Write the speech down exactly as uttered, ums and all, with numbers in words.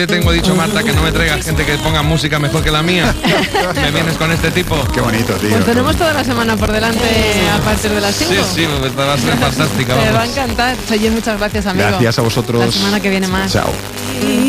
Te tengo dicho, Marta, que no me traigas gente que ponga música mejor que la mía. Me vienes con este tipo. Qué bonito, tío. Pues tenemos toda la semana por delante a partir de las cinco. Sí, sí, va a ser fantástica. Te Vamos. va a encantar. Oye, muchas gracias, amigo. Gracias a vosotros. La semana que viene más. Chao.